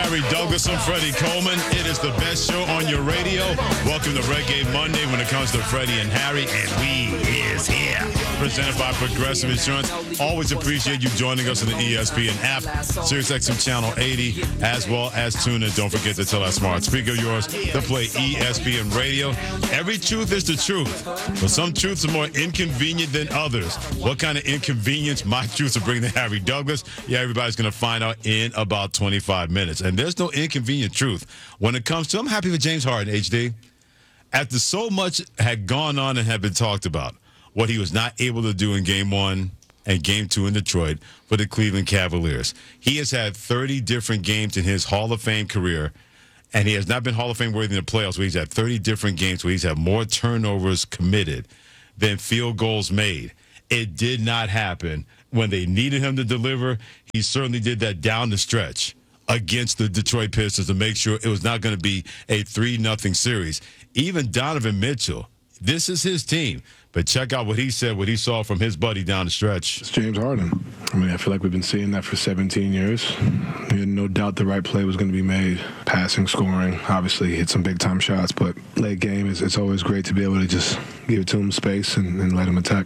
Harry Douglas and Freddie Coleman. It is the best show on your radio. Welcome to Reggae Monday when it comes to Freddie and Harry, and we is here. Presented by Progressive Insurance. Always appreciate you joining us on the ESPN app, SiriusXM Channel 80, as well as TuneIn. Don't forget to tell that smart speaker of yours to play ESPN Radio. Every truth is the truth, but some truths are more inconvenient than others. What kind of inconvenience my truths are bringing to Harry Douglas? Yeah, everybody's going to find out in about 25 minutes. And there's no inconvenient truth when it comes to, I'm happy with James Harden, HD. After so much had gone on and had been talked about, what he was not able to do in Game 1 and Game 2 in Detroit for the Cleveland Cavaliers. He has had 30 different games in his Hall of Fame career, and he has not been Hall of Fame worthy in the playoffs, where he's had 30 different games where he's had more turnovers committed than field goals made. It did not happen when they needed him to deliver. He certainly did that down the stretch against the Detroit Pistons to make sure it was not going to be a 3-0 series. Even Donovan Mitchell, this is his team. But check out what he said, what he saw from his buddy down the stretch. It's James Harden. I mean, I feel like we've been seeing that for 17 years. We had no doubt the right play was going to be made. Passing, scoring, obviously hit some big-time shots. But late game, it's always great to be able to just give it to him space and let him attack.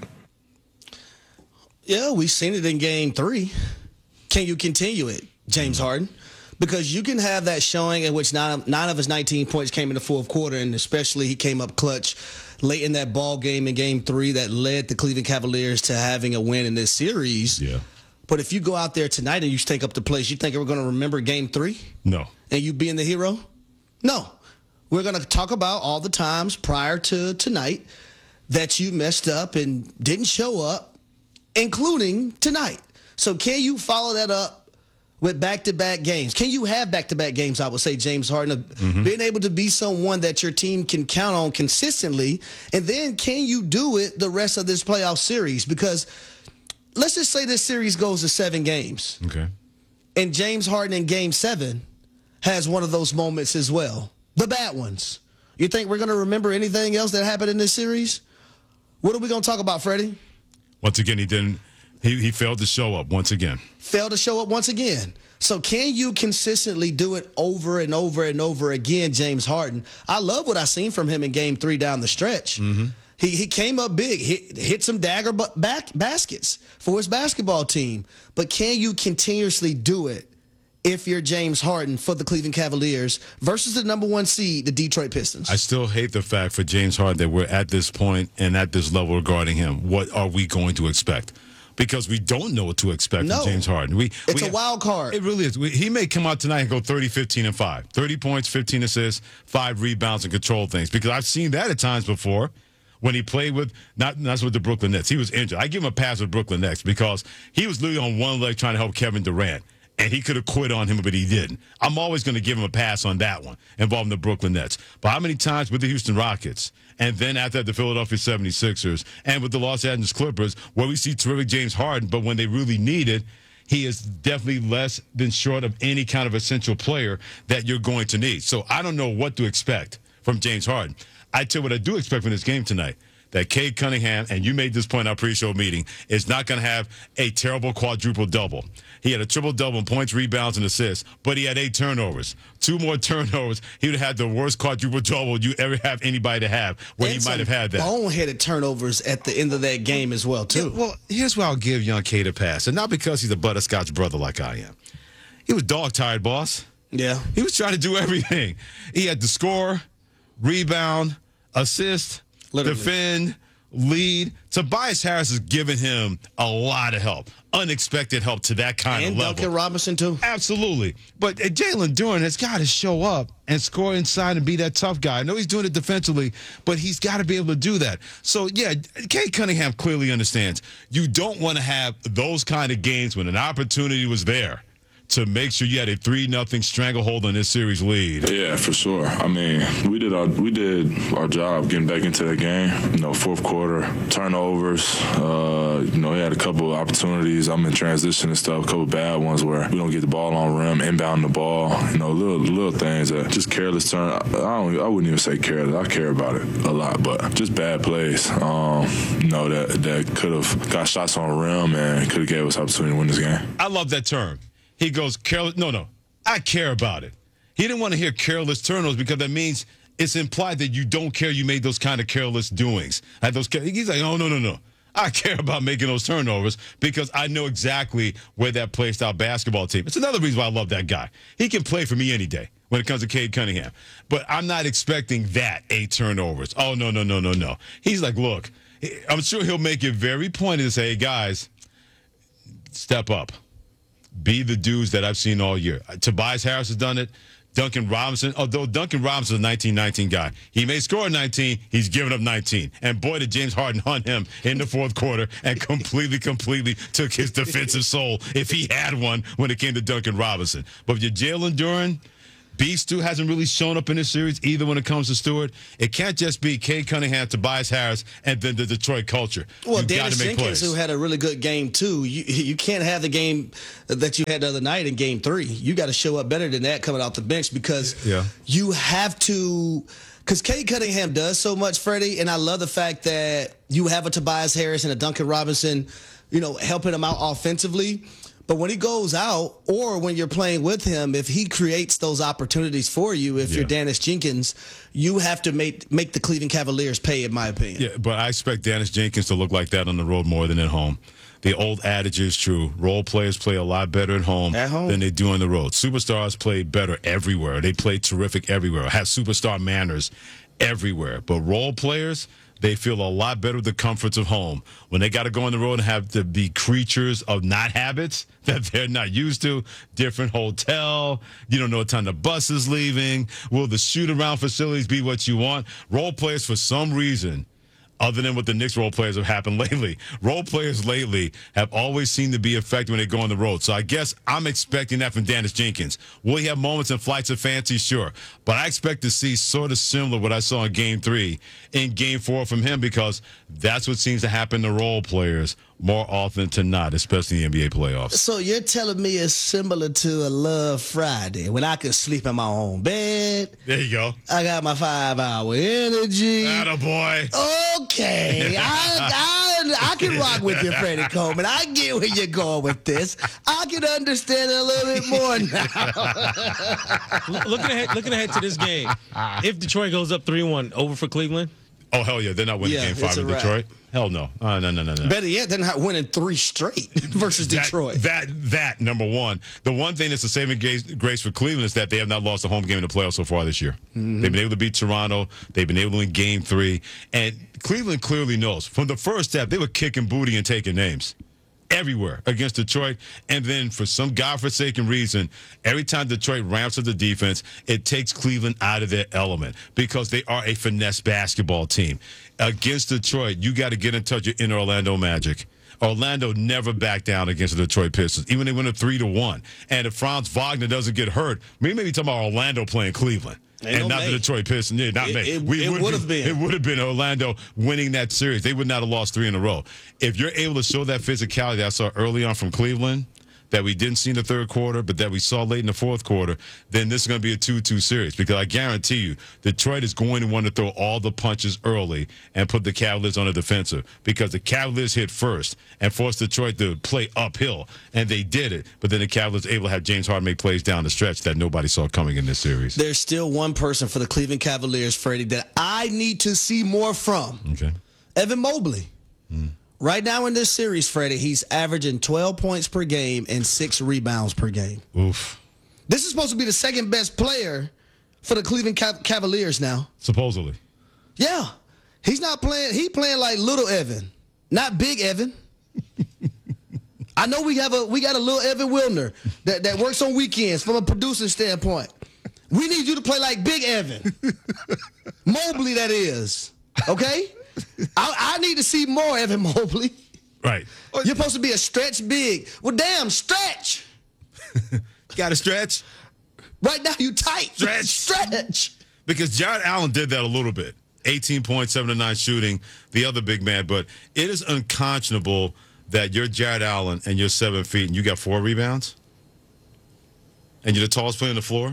Yeah, we've seen it in Game 3. Can you continue it, James Harden? Because you can have that showing in which nine of his 19 points came in the fourth quarter, and especially he came up clutch late in that ball game in Game 3 that led the Cleveland Cavaliers to having a win in this series. Yeah. But if you go out there tonight and you take up the place, you think we're going to remember Game 3? No. And you being the hero? No. We're going to talk about all the times prior to tonight that you messed up and didn't show up, including tonight. So can you follow that up with back-to-back games? Can you have back-to-back games, I would say, James Harden, being able to be someone that your team can count on consistently? And then can you do it the rest of this playoff series? Because let's just say this series goes to 7 games. Okay. And James Harden in Game 7 has one of those moments as well. The bad ones. You think we're going to remember anything else that happened in this series? What are we going to talk about, Freddie? Once again, he didn't. He failed to show up once again. Failed to show up once again. So can you consistently do it over and over and over again, James Harden? I love what I seen from him in Game 3 down the stretch. Mm-hmm. He came up big, hit some dagger baskets for his basketball team. But can you continuously do it if you're James Harden for the Cleveland Cavaliers versus the number 1 seed, the Detroit Pistons? I still hate the fact for James Harden that we're at this point and at this level regarding him. What are we going to expect? Because we don't know what to expect from James Harden. It's a wild card. It really is. He may come out tonight and go 30, 15, and 5. 30 points, 15 assists, 5 rebounds, and control things. Because I've seen that at times before when he played with, not with the Brooklyn Nets. He was injured. I give him a pass with Brooklyn Nets because he was literally on one leg trying to help Kevin Durant. And he could have quit on him, but he didn't. I'm always going to give him a pass on that one involving the Brooklyn Nets. But how many times with the Houston Rockets, and then after that, the Philadelphia 76ers, and with the Los Angeles Clippers, where we see terrific James Harden, but when they really need it, he is definitely less than short of any kind of essential player that you're going to need. So I don't know what to expect from James Harden. I tell you what I do expect from this game tonight. That Cade Cunningham, and you made this point in our pre-show meeting, is not going to have a terrible quadruple-double. He had a triple-double in points, rebounds, and assists, but he had 8 turnovers. 2 more turnovers, he would have had the worst quadruple-double you ever have anybody to have, where he might have had that. Boneheaded turnovers at the end of that game as well, too. Yeah, well, here's where I'll give young Cade a pass, and not because he's a butterscotch brother like I am. He was dog-tired, boss. Yeah. He was trying to do everything. He had to score, rebound, assist, defend, lead. Tobias Harris has given him a lot of help, unexpected help to that kind of level. And Duncan Robinson, too. Absolutely. But Jalen Duren has got to show up and score inside and be that tough guy. I know he's doing it defensively, but he's got to be able to do that. So, yeah, Cade Cunningham clearly understands. You don't want to have those kind of games when an opportunity was there to make sure you had a 3-0 stranglehold on this series lead. Yeah, for sure. I mean, we did our job getting back into the game. Fourth quarter, turnovers. He had a couple of opportunities. I'm in transition and stuff, a couple of bad ones where we don't get the ball on rim, inbound the ball. Little things that just careless turn. I wouldn't even say careless. I care about it a lot, but just bad plays. That could have got shots on rim and could have gave us opportunity to win this game. I love that term. He goes careless. No. I care about it. He didn't want to hear careless turnovers because that means it's implied that you don't care you made those kind of careless doings. He's like, oh, no. I care about making those turnovers because I know exactly where that plays out basketball team. It's another reason why I love that guy. He can play for me any day when it comes to Cade Cunningham. But I'm not expecting that 8 turnovers. Oh, no. He's like, look, I'm sure he'll make it very pointed to say, hey, guys, step up. Be the dudes that I've seen all year. Tobias Harris has done it. Duncan Robinson, although Duncan Robinson is a 19-19 guy. He may score 19, he's giving up 19. And boy, did James Harden hunt him in the fourth quarter and completely took his defensive soul, if he had one, when it came to Duncan Robinson. But your Jalen Duren, Beast, too, hasn't really shown up in this series either when it comes to Stewart. It can't just be Cade Cunningham, Tobias Harris, and then the Detroit culture. Well, You've Dennis Jenkins, who had a really good game, too. You can't have the game that you had the other night in Game 3. You got to show up better than that coming off the bench because you have to – because Cade Cunningham does so much, Freddie, and I love the fact that you have a Tobias Harris and a Duncan Robinson, helping him out offensively. But when he goes out, or when you're playing with him, if he creates those opportunities for you, if you're Dennis Jenkins, you have to make the Cleveland Cavaliers pay, in my opinion. Yeah, but I expect Dennis Jenkins to look like that on the road more than at home. The old adage is true. Role players play a lot better at home than they do on the road. Superstars play better everywhere. They play terrific everywhere, have superstar manners everywhere. But role players, they feel a lot better with the comforts of home. When they got to go on the road and have to be creatures of not habits that they're not used to, different hotel, you don't know what time the bus is leaving, will the shoot-around facilities be what you want? Role players, for some reason, other than what the Knicks role players have happened lately, role players lately have always seemed to be effective when they go on the road. So I guess I'm expecting that from Dennis Jenkins. Will he have moments and flights of fancy? Sure. But I expect to see sort of similar what I saw in Game 3 in Game 4 from him, because that's what seems to happen to role players more often than not, especially in the NBA playoffs. So you're telling me it's similar to a Love Friday when I could sleep in my own bed. There you go. I got my 5-hour energy. Attaboy. Okay. I can rock with you, Freddie Coleman. I get where you're going with this. I can understand it a little bit more now. Looking ahead to this game, if Detroit goes up 3-1, over for Cleveland? Oh, hell yeah. They're not winning Game 5 in Detroit. Hell no. No. Better yet, they're not winning 3 straight versus Detroit. That, number one. The one thing that's a saving grace for Cleveland is that they have not lost a home game in the playoffs so far this year. Mm-hmm. They've been able to beat Toronto. They've been able to win Game 3. And Cleveland clearly knows. From the first step, they were kicking booty and taking names everywhere against Detroit. And then for some godforsaken reason, every time Detroit ramps up the defense, it takes Cleveland out of their element because they are a finesse basketball team. Against Detroit, you got to get in touch with inner Orlando Magic. Orlando never backed down against the Detroit Pistons, even when they went 3-1. And if Franz Wagner doesn't get hurt, we may be talking about Orlando playing Cleveland. And not the Detroit Pistons. Yeah, not me. It would have been. It would have been Orlando winning that series. They would not have lost 3 in a row. If you're able to show that physicality that I saw early on from Cleveland, that we didn't see in the third quarter, but that we saw late in the fourth quarter, then this is going to be a 2-2 series. Because I guarantee you, Detroit is going to want to throw all the punches early and put the Cavaliers on the defensive. Because the Cavaliers hit first and forced Detroit to play uphill. And they did it. But then the Cavaliers able to have James Harden make plays down the stretch that nobody saw coming in this series. There's still one person for the Cleveland Cavaliers, Freddie, that I need to see more from. Okay. Evan Mobley. Right now in this series, Freddie, he's averaging 12 points per game and 6 rebounds per game. Oof. This is supposed to be the second best player for the Cleveland Cavaliers now. Supposedly. Yeah. He's not playing. He playing like little Evan, not big Evan. I know we got a little Evan Wilner that works on weekends from a producing standpoint. We need you to play like big Evan. Mobley, that is. Okay? I need to see more Evan Mobley. Right. You're supposed to be a stretch big. Well, damn, stretch. Got to stretch? Right now, you tight. Stretch. Because Jared Allen did that a little bit. 18 points, 7 to 9 shooting, the other big man. But it is unconscionable that you're Jared Allen and you're 7 feet and you got 4 rebounds? And you're the tallest player on the floor?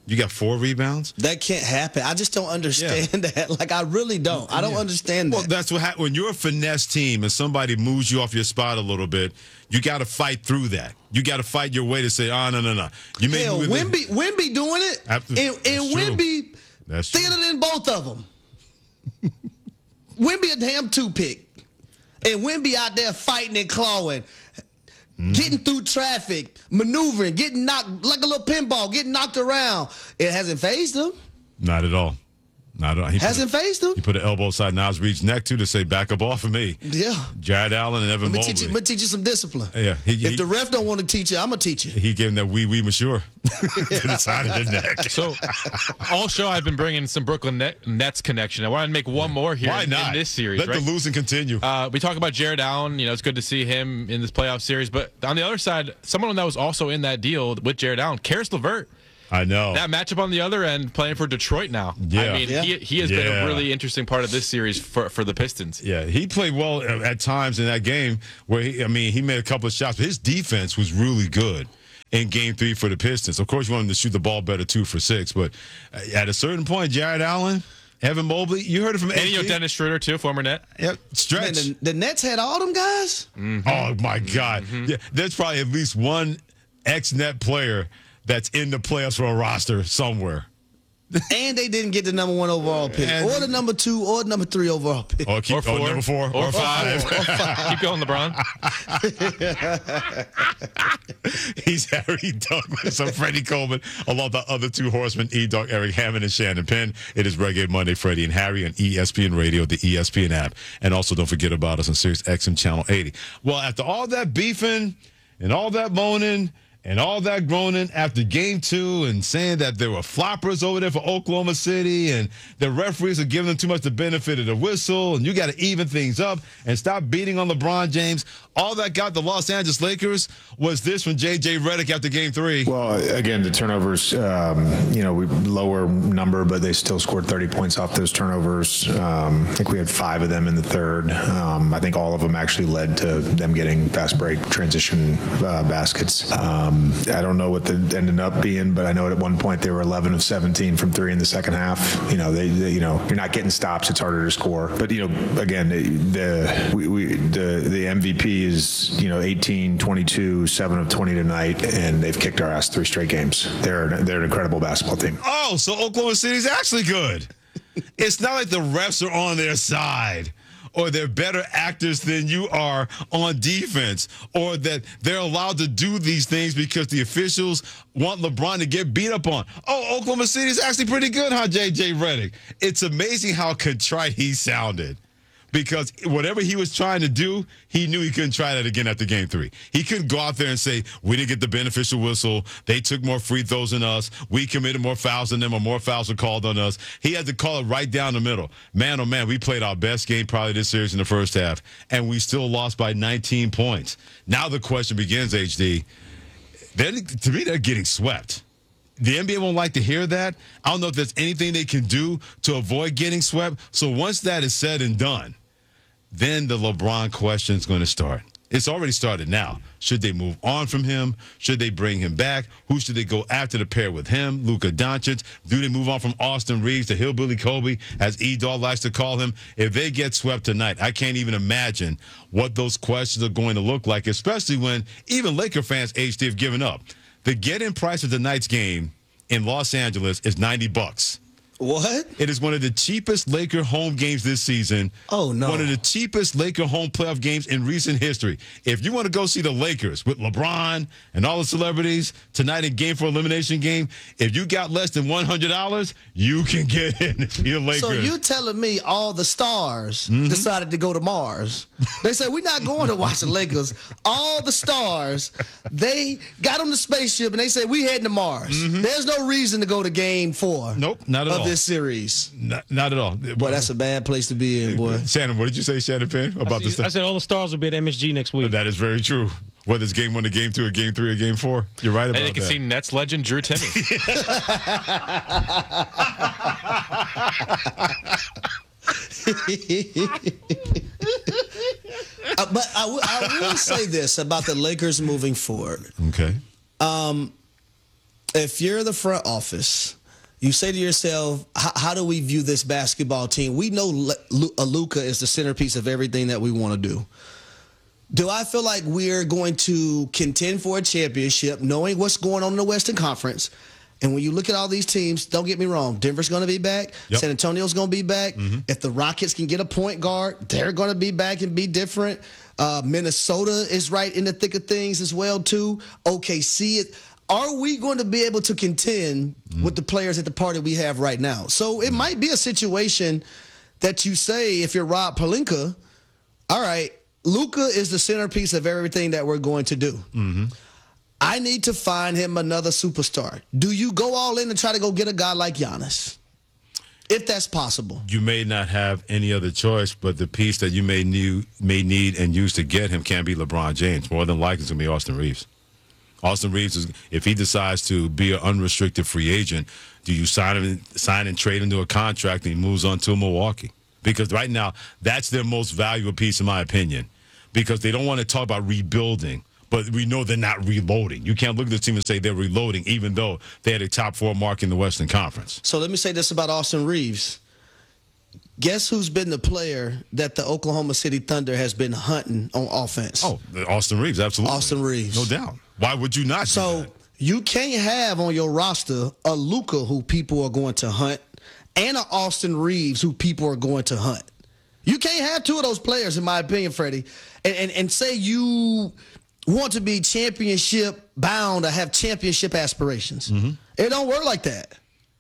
You got 4 rebounds? That can't happen. I just don't understand that. Like, I really don't. I don't understand that. Well, that's what happens. When you're a finesse team and somebody moves you off your spot a little bit, you got to fight through that. You got to fight your way to say, no. You may Hell, Wemby doing it, and Wemby stealing in both of them. Wemby a damn 2-pick. And Wemby out there fighting and clawing. Getting through traffic, maneuvering, getting knocked like a little pinball, getting knocked around. It hasn't fazed him. Not at all. Not at all. Hasn't fazed him. He put an elbow side Nas Reed's neck, too, to say, back up off of me. Yeah. Jared Allen and Evan Mobley. I'm going to teach you some discipline. Yeah. If the ref don't want to teach you, I'm going to teach you. He gave him that wee mature to the side of the neck. So, all show I've been bringing some Brooklyn Nets connection. I wanted to make one more here in this series. Let the losing continue. We talk about Jared Allen. You know, it's good to see him in this playoff series. But on the other side, someone that was also in that deal with Jared Allen, Karis LeVert. I know. That matchup on the other end, playing for Detroit now. Yeah. I mean, he has been a really interesting part of this series for the Pistons. Yeah, he played well at times in that game where, he made a couple of shots, but his defense was really good in Game 3 for the Pistons. Of course, you want him to shoot the ball better, 2 for 6, but at a certain point, Jared Allen, Evan Mobley, you heard it from and Dennis Schroeder, too, former Net. Yep, stretch. Man, the Nets had all them guys? Mm-hmm. Oh, my God. Mm-hmm. Yeah, there's probably at least one ex-Net player that's in the playoffs for a roster somewhere. And they didn't get the number 1 overall pick, or the number 2, or number 3 overall pick. Or 4, number 4, or 5. Keep going, LeBron. He's Harry Douglas. I'm Freddie Coleman, along with the other 2 horsemen, E-Dog, Eric Hammond, and Shannon Penn. It is Reggae Monday, Freddie and Harry on ESPN Radio, the ESPN app. And also don't forget about us on Sirius XM Channel 80. Well, after all that beefing and all that moaning and all that groaning after Game 2 and saying that there were floppers over there for Oklahoma City and the referees are giving them too much the benefit of the whistle and you got to even things up and stop beating on LeBron James, all that got the Los Angeles Lakers was this from J.J. Redick after Game 3. Well, again, the turnovers, we lower number, but they still scored 30 points off those turnovers. I think we had 5 of them in the third. I think all of them actually led to them getting fast break transition baskets. I don't know what they ended up being, but I know at one point they were 11 of 17 from 3 in the second half. You're not getting stops. It's harder to score. But again, the MVP is 18, 22, 7 of 20 tonight, and they've kicked our ass 3 straight games. They're an incredible basketball team. Oh, so Oklahoma City's actually good. It's not like the refs are on their side, or they're better actors than you are on defense, or that they're allowed to do these things because the officials want LeBron to get beat up on. Oh, Oklahoma City is actually pretty good, huh, J.J. Redick? It's amazing how contrite he sounded. Because whatever he was trying to do, he knew he couldn't try that again after Game 3. He couldn't go out there and say, we didn't get the beneficial whistle. They took more free throws than us. We committed more fouls than them, or more fouls were called on us. He had to call it right down the middle. Man, oh, man, we played our best game probably this series in the first half, and we still lost by 19 points. Now the question begins, HD. To me, they're getting swept. The NBA won't like to hear that. I don't know if there's anything they can do to avoid getting swept. So once that is said and done, then the LeBron question is going to start. It's already started now. Should they move on from him? Should they bring him back? Who should they go after to pair with him? Luka Doncic? Do they move on from Austin Reeves to Hillbilly Kobe, as E-Dog likes to call him? If they get swept tonight, I can't even imagine what those questions are going to look like, especially when even Laker fans, HD, have given up. The get-in price of tonight's game in Los Angeles is $90. What? It is one of the cheapest Laker home games this season. Oh, no. One of the cheapest Laker home playoff games in recent history. If you want to go see the Lakers with LeBron and all the celebrities tonight in Game 4 elimination game, if you got less than $100, you can get in to see the Lakers. So you telling me all the stars decided to go to Mars? They said, we're not going to watch the Lakers. All the stars, they got on the spaceship and they said, we heading to Mars. There's no reason to go to Game 4. Nope, not at all. This series. Not at all. Boy, that's a bad place to be in, boy. Shannon, what did you say, Shannon Penn, about this? I said all the stars will be at MSG next week. That is very true. Whether it's Game 1 to Game 2 or Game 3 or Game 4. You're right about that. And you can see Nets legend Drew Timme. But I will say this about the Lakers moving forward. Okay. if you're the front office, you say to yourself, how do we view this basketball team? We know Luka is the centerpiece of everything that we want to do. Do I feel like we're going to contend for a championship knowing what's going on in the Western Conference? And when you look at all these teams, don't get me wrong, Denver's going to be back. Yep. San Antonio's going to be back. Mm-hmm. If the Rockets can get a point guard, they're going to be back and be different. Minnesota is right in the thick of things as well, too. OKC. Are we going to be able to contend with the players at the party we have right now? So it might be a situation that you say, if you're Rob Pelinka, all right, Luka is the centerpiece of everything that we're going to do. Mm-hmm. I need to find him another superstar. Do you go all in and try to go get a guy like Giannis? If that's possible. You may not have any other choice, but the piece that you may need and use to get him can't be LeBron James. More than likely, it's going to be Austin Reeves. Austin Reeves, if he decides to be an unrestricted free agent, do you sign and trade into a contract and he moves on to Milwaukee? Because right now, that's their most valuable piece, in my opinion, because they don't want to talk about rebuilding, but we know they're not reloading. You can't look at this team and say they're reloading, even though they had a top 4 mark in the Western Conference. So let me say this about Austin Reeves. Guess who's been the player that the Oklahoma City Thunder has been hunting on offense? Oh, Austin Reeves, absolutely. Austin Reeves. No doubt. Why would you not do that? You can't have on your roster a Luka who people are going to hunt and an Austin Reeves who people are going to hunt. You can't have two of those players, in my opinion, Freddie, and say you want to be championship bound or have championship aspirations. Mm-hmm. It don't work like that.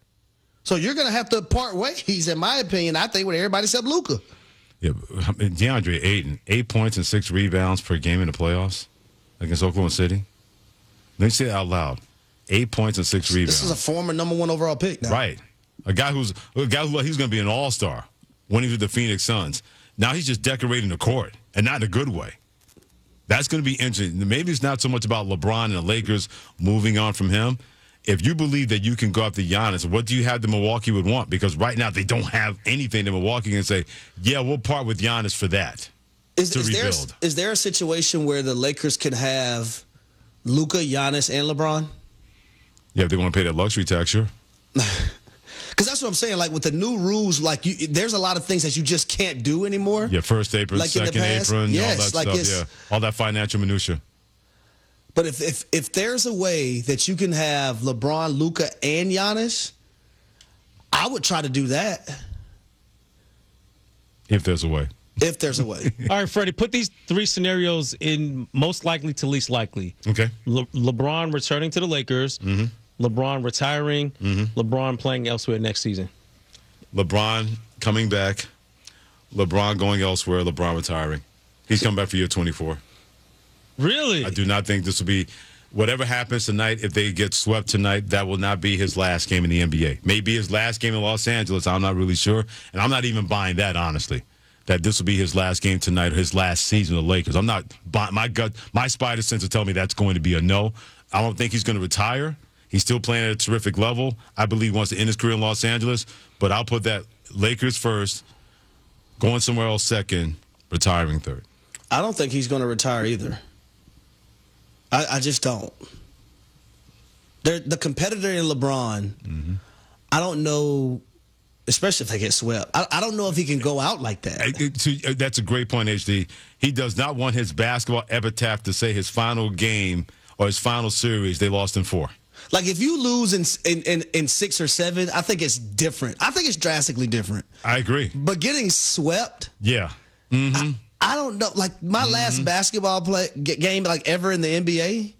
So you're going to have to part ways, in my opinion, I think, with everybody except Luka. Yeah, DeAndre Ayton, 8 points and 6 rebounds per game in the playoffs against Oklahoma City. Let me say it out loud. 8 points and 6 rebounds. This is a former number 1 overall pick now. Right. A guy who's he's going to be an all-star when he was with the Phoenix Suns. Now he's just decorating the court, and not in a good way. That's going to be interesting. Maybe it's not so much about LeBron and the Lakers moving on from him. If you believe that you can go after Giannis, what do you have that Milwaukee would want? Because right now they don't have anything that Milwaukee can say, yeah, we'll part with Giannis for that to rebuild. Is there a situation where the Lakers can have Luka, Giannis, and LeBron? Yeah, if they want to pay that luxury tax, sure. Because that's what I'm saying. Like, with the new rules, like, there's a lot of things that you just can't do anymore. Yeah, first apron, like second apron, yes, all that stuff. Yeah, all that financial minutia. But if there's a way that you can have LeBron, Luka, and Giannis, I would try to do that. If there's a way. If there's a way. All right, Freddie, put these 3 scenarios in most likely to least likely. Okay. LeBron returning to the Lakers, LeBron retiring, LeBron playing elsewhere next season. LeBron coming back, LeBron going elsewhere, LeBron retiring. He's coming back for year 24. Really? I do not think this will be whatever happens tonight. If they get swept tonight, that will not be his last game in the NBA. Maybe his last game in Los Angeles. I'm not really sure, and I'm not even buying that, honestly, that this will be his last game tonight or his last season of the Lakers. I'm not. My spider sense will tell me that's going to be a no. I don't think he's going to retire. He's still playing at a terrific level. I believe he wants to end his career in Los Angeles, but I'll put that Lakers first, going somewhere else second, retiring third. I don't think he's going to retire either. I just don't. The competitor in LeBron, I don't know, especially if they get swept, I don't know if he can go out like that. That's a great point, HD. He does not want his basketball epitaph to say his final game or his final series, they lost in 4. Like, if you lose in 6 or 7, I think it's different. I think it's drastically different. I agree. But getting swept? Yeah. I don't know. Like, my last basketball game, like, ever in the NBA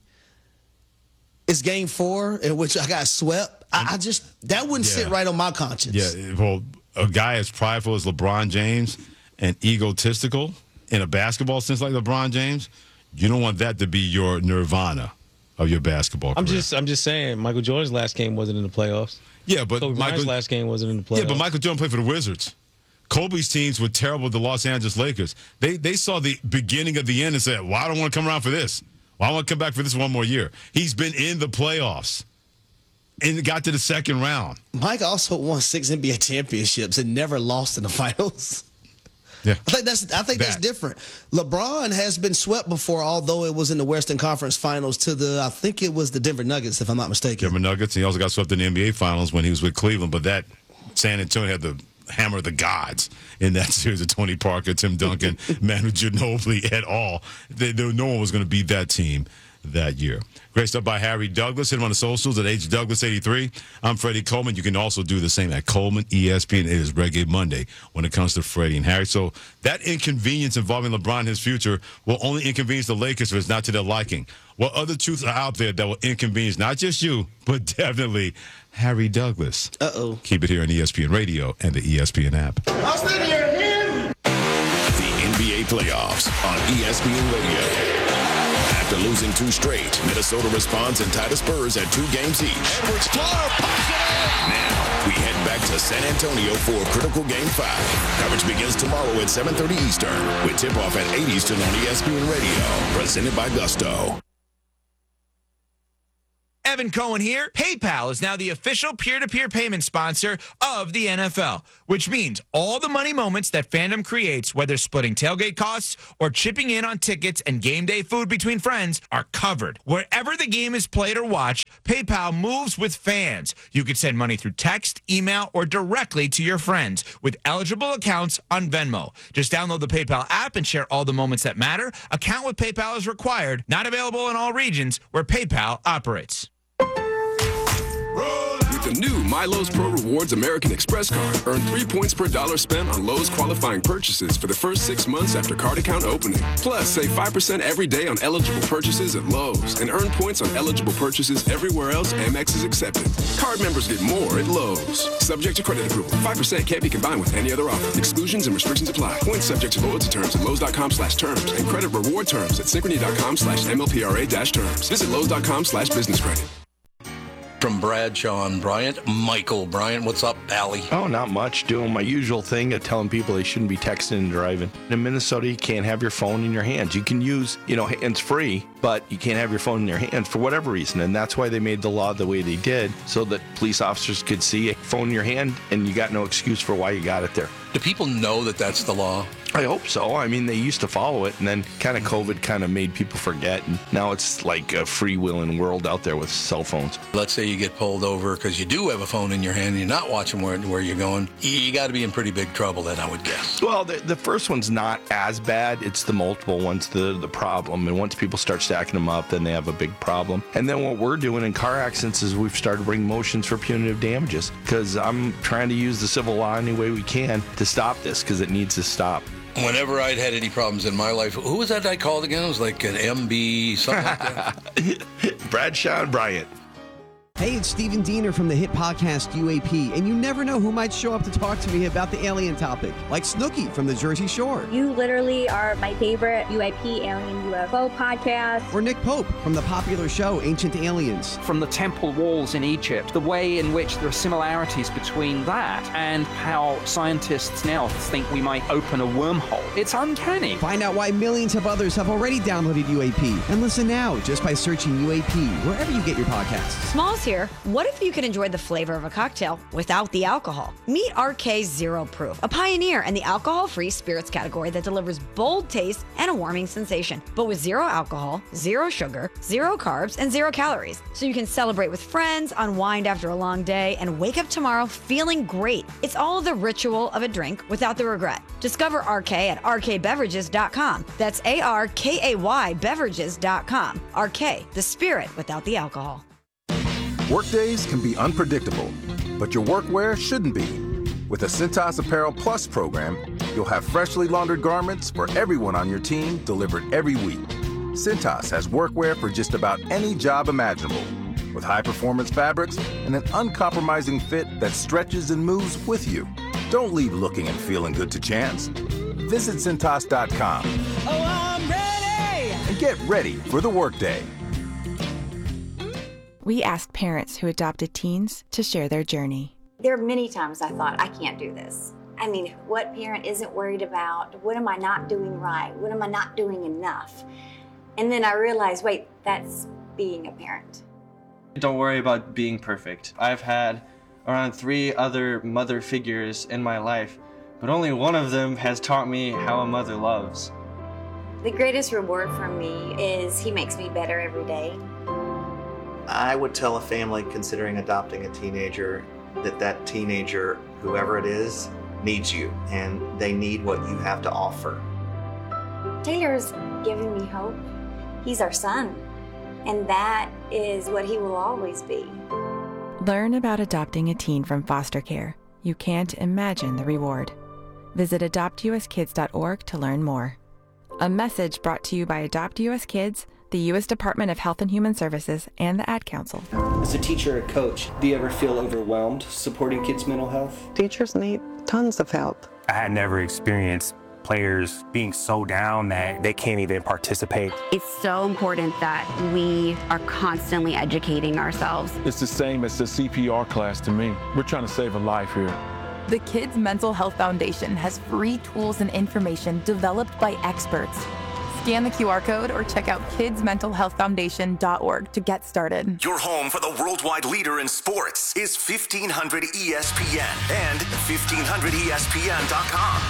is Game 4, in which I got swept. I just, that wouldn't sit right on my conscience. Yeah, well, a guy as prideful as LeBron James and egotistical in a basketball sense like LeBron James, you don't want that to be your nirvana of your basketball career. I'm just saying, Michael Jordan's last game wasn't in the playoffs. Yeah, but Kobe Bryant's last game wasn't in the playoffs. Yeah, but Michael Jordan played for the Wizards. Kobe's teams were terrible with the Los Angeles Lakers. They saw the beginning of the end and said, well, I don't want to come around for this. Well, I want to come back for this one more year. He's been in the playoffs and got to the second round. Mike also won 6 NBA championships and never lost in the finals. Yeah. I think that's different. LeBron has been swept before, although it was in the Western Conference Finals I think it was the Denver Nuggets, if I'm not mistaken. Denver Nuggets. He also got swept in the NBA Finals when he was with Cleveland, but that San Antonio had the hammer of the gods in that series of Tony Parker, Tim Duncan, Manu Ginobili et al. No one was going to beat that team that year. Great stuff by Harry Douglas. Hit him on the socials at HDouglas83. I'm Freddie Coleman. You can also do the same at Coleman ESPN. It is Reggae Monday when it comes to Freddie and Harry. So that inconvenience involving LeBron and his future will only inconvenience the Lakers if it's not to their liking. What other truths are out there that will inconvenience not just you, but definitely Harry Douglas? Uh-oh. Keep it here on ESPN Radio and the ESPN app. I'll stand here and hear the NBA playoffs on ESPN Radio. After losing 2 straight, Minnesota responds and tied the Spurs at 2 games each. Now, we head back to San Antonio for a critical Game 5. Coverage begins tomorrow at 7:30 Eastern with tip-off at 8 Eastern on ESPN Radio. Presented by Gusto. Evan Cohen here. PayPal is now the official peer-to-peer payment sponsor of the NFL, which means all the money moments that fandom creates, whether splitting tailgate costs or chipping in on tickets and game day food between friends, are covered. Wherever the game is played or watched, PayPal moves with fans. You can send money through text, email, or directly to your friends with eligible accounts on Venmo. Just download the PayPal app and share all the moments that matter. Account with PayPal is required. Not available in all regions where PayPal operates. With the new My Lowe's Pro Rewards American Express card, earn 3 points per dollar spent on Lowe's qualifying purchases for the first 6 months after card account opening. Plus, save 5% every day on eligible purchases at Lowe's and earn points on eligible purchases everywhere else Amex is accepted. Card members get more at Lowe's. Subject to credit approval. 5% can't be combined with any other offer. Exclusions and restrictions apply. Points subject to loyalty terms at Lowe's.com/terms and credit reward terms at Synchrony.com/MLPRA-terms. Visit Lowe's.com/business credit. From Bradshaw and Bryant, Michael Bryant. What's up, Allie? Oh, not much. Doing my usual thing of telling people they shouldn't be texting and driving. In Minnesota, you can't have your phone in your hands. You can use, hands-free, but you can't have your phone in your hands for whatever reason. And that's why they made the law the way they did, so that police officers could see a phone in your hand and you got no excuse for why you got it there. Do people know that that's the law? I hope so. I mean, they used to follow it, and then kind of COVID kind of made people forget, and now it's like a freewheeling world out there with cell phones. Let's say you get pulled over because you do have a phone in your hand and you're not watching where you're going. You got to be in pretty big trouble then, I would guess. Well, the first one's not as bad. It's the multiple ones, the problem. And once people start stacking them up, then they have a big problem. And then what we're doing in car accidents is we've started bringing motions for punitive damages, because I'm trying to use the civil law any way we can to stop this, because it needs to stop. Whenever I'd had any problems in my life, who was that I called again? It was like an MB, something like that. Bradshaw and Bryant. Hey, it's Stephen Diener from the hit podcast UAP, and you never know who might show up to talk to me about the alien topic, like Snooki from the Jersey Shore. You literally are my favorite UAP Alien UFO podcast. Or Nick Pope from the popular show Ancient Aliens. From the temple walls in Egypt, the way in which there are similarities between that and how scientists now think we might open a wormhole. It's uncanny. Find out why millions of others have already downloaded UAP, and listen now just by searching UAP wherever you get your podcasts. Smalls here. What if you could enjoy the flavor of a cocktail without the alcohol? Meet RK Zero Proof, a pioneer in the alcohol-free spirits category that delivers bold taste and a warming sensation, but with zero alcohol, zero sugar, zero carbs, and 0 calories. So you can celebrate with friends, unwind after a long day, and wake up tomorrow feeling great. It's all the ritual of a drink without the regret. Discover RK at rkbeverages.com. That's ARKAY beverages.com. RK, the spirit without the alcohol. Workdays can be unpredictable, but your workwear shouldn't be. With the Cintas Apparel Plus program, you'll have freshly laundered garments for everyone on your team delivered every week. Cintas has workwear for just about any job imaginable, with high-performance fabrics and an uncompromising fit that stretches and moves with you. Don't leave looking and feeling good to chance. Visit Cintas.com. Oh, I'm ready! And get ready for the workday. We asked parents who adopted teens to share their journey. There are many times I thought, I can't do this. I mean, what parent isn't worried about? What am I not doing right? What am I not doing enough? And then I realized, wait, that's being a parent. Don't worry about being perfect. I've had around 3 other mother figures in my life but only one of them has taught me how a mother loves. The greatest reward for me is he makes me better every day. I would tell a family considering adopting a teenager that teenager, whoever it is, needs you, and they need what you have to offer. Taylor's giving me hope. He's our son, and that is what he will always be. Learn about adopting a teen from foster care. You can't imagine the reward. Visit adoptuskids.org to learn more. A message brought to you by Adopt US Kids, the U.S. Department of Health and Human Services, and the Ad Council. As a teacher or coach, do you ever feel overwhelmed supporting kids' mental health? Teachers need tons of help. I had never experienced players being so down that they can't even participate. It's so important that we are constantly educating ourselves. It's the same as the CPR class to me. We're trying to save a life here. The Kids Mental Health Foundation has free tools and information developed by experts. Scan the QR code or check out kidsmentalhealthfoundation.org to get started. Your home for the worldwide leader in sports is 1500 ESPN and 1500ESPN.com.